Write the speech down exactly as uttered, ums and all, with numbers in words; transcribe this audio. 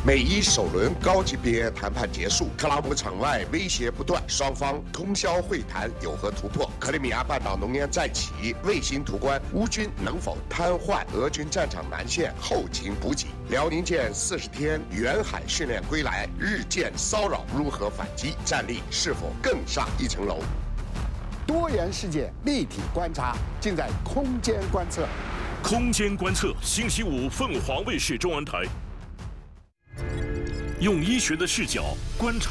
美伊首轮高级别谈判结束，克拉姆场外威胁不断，双方通宵会谈有何突破？克里米亚半岛浓烟再起，卫星图关乌军能否瘫痪俄军战场南线后勤补给？辽宁舰四十天远海训练归来，日舰骚扰如何反击？战力是否更上一层楼？ 多元世界立体观察，尽在空间观测。 空间观测，星期五凤凰卫视中文台，用医学的视角观察。